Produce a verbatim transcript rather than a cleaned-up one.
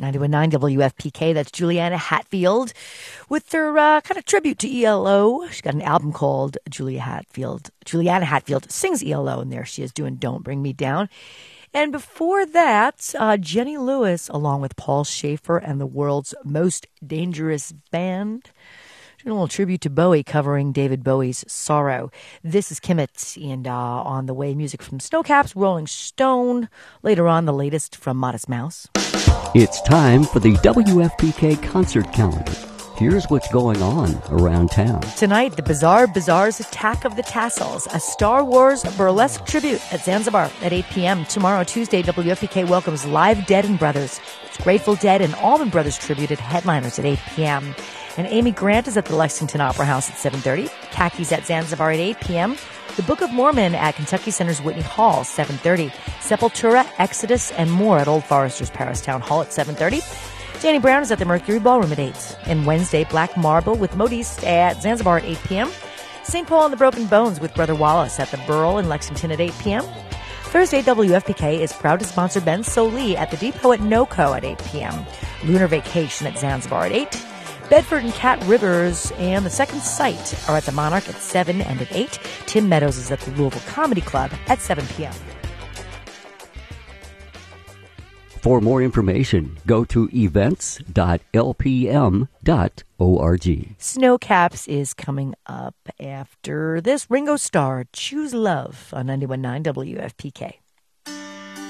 ninety-one point nine W F P K. That's Juliana Hatfield with her uh, kind of tribute to E L O. She's got an album called Julia Hatfield. Juliana Hatfield sings E L O, and there she is doing Don't Bring Me Down. And before that, uh, Jenny Lewis, along with Paul Schaefer and the world's most dangerous band, doing a little tribute to Bowie, covering David Bowie's Sorrow. This is Kimmett, and uh, on the way, music from Snowcaps, Rolling Stone. Later on, the latest from Modest Mouse. It's time for the W F P K concert calendar. Here's what's going on around town. Tonight, the Bizarre Bazaar's Attack of the Tassels, a Star Wars burlesque tribute at Zanzibar at eight p.m. Tomorrow, Tuesday, W F P K welcomes Live Dead and Brothers. It's Grateful Dead and Allman Brothers tribute at Headliners at eight p.m. And Amy Grant is at the Lexington Opera House at seven thirty. Khakis at Zanzibar at eight p.m. The Book of Mormon at Kentucky Center's Whitney Hall, seven thirty. Sepultura, Exodus, and more at Old Forester's Paris Town Hall at seven thirty. Danny Brown is at the Mercury Ballroom at eight. And Wednesday, Black Marble with Modiste at Zanzibar at eight p.m. Saint Paul and the Broken Bones with Brother Wallace at the Burl in Lexington at eight p.m. Thursday, W F P K is proud to sponsor Ben Sollee at the Depot at NoCo at eight p.m. Lunar Vacation at Zanzibar at eight. Bedford and Cat Rivers and The Second Sight are at the Monarch at seven and at eight. Tim Meadows is at the Louisville Comedy Club at seven p.m. For more information, go to events dot l p m dot org. Snowcaps is coming up after this. Ringo Starr, Choose Love on ninety-one point nine W F P K.